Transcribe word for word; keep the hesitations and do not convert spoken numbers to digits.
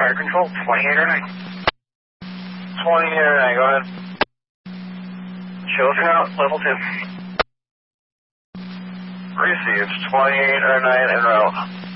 Fire control, twenty-eight oh nine. twenty-eight oh nine, go ahead. Children out, level two. Received, twenty-eight oh nine en route.